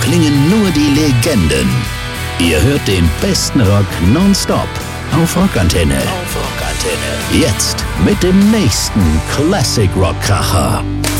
klingen nur die Legenden. Ihr hört den besten Rock nonstop auf Rockantenne. Jetzt mit dem nächsten Classic Rock Kracher.